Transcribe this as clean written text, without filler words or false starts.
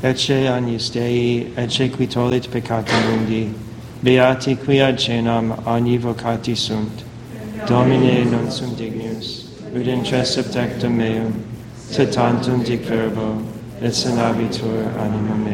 ecce agnus Dei, ecce qui tollit peccata mundi, beati qui ad cenam agni vocati sunt. Domine non sum dignus, ut intres subtectum meum, sed tantum dic verbo, et sanabitur anima mea.